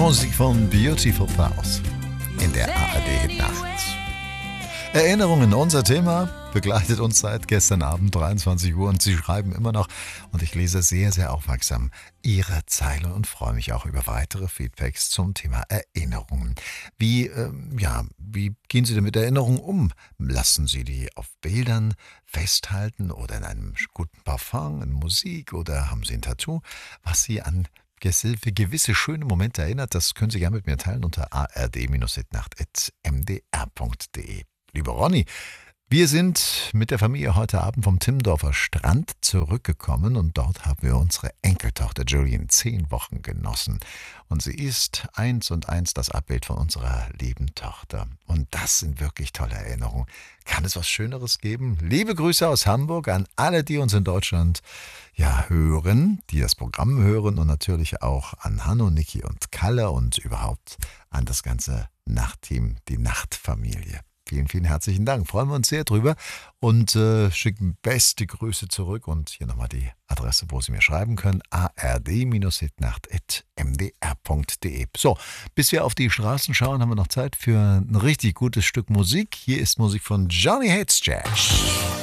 Musik von Beautiful Flowers in der ARD Nacht. Erinnerungen, unser Thema, begleitet uns seit gestern Abend 23 Uhr und Sie schreiben immer noch und ich lese sehr, sehr aufmerksam Ihre Zeile und freue mich auch über weitere Feedbacks zum Thema Erinnerungen. Wie gehen Sie denn mit Erinnerungen um? Lassen Sie die auf Bildern festhalten oder in einem guten Parfum, in Musik oder haben Sie ein Tattoo, was Sie an für gewisse schöne Momente erinnert? Das können Sie gerne mit mir teilen unter ard-hitnacht@mdr.de. Lieber Ronny, wir sind mit der Familie heute Abend vom Timmendorfer Strand zurückgekommen und dort haben wir unsere Enkeltochter Julian 10 Wochen genossen. Und sie ist 1:1 das Abbild von unserer lieben Tochter. Und das sind wirklich tolle Erinnerungen. Kann es was Schöneres geben? Liebe Grüße aus Hamburg an alle, die uns in Deutschland hören, die das Programm hören und natürlich auch an Hanno, Niki und Kalle und überhaupt an das ganze Nachtteam, die Nachtfamilie. Vielen, vielen herzlichen Dank. Freuen wir uns sehr drüber und schicken beste Grüße zurück. Und hier nochmal die Adresse, wo Sie mir schreiben können: ard-hitnacht@mdr.de. So, bis wir auf die Straßen schauen, haben wir noch Zeit für ein richtig gutes Stück Musik. Hier ist Musik von Johnny Hates Jazz.